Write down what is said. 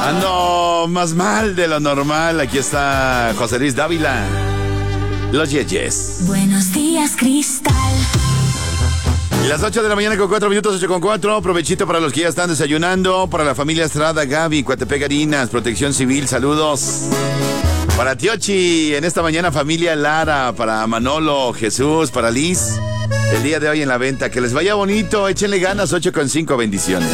Ando más mal de lo normal. Aquí está José Luis Dávila. Los Yeyes. Buenos días, Cristal. Las 8 de la mañana con 4 minutos, 8:04. Provechito para los que ya están desayunando. Para la familia Estrada, Gaby, Coatepec Harinas, Protección Civil, saludos. Para Tiochi, en esta mañana familia Lara. Para Manolo, Jesús, para Liz. El día de hoy en la venta. Que les vaya bonito, échenle ganas, 8:05, bendiciones.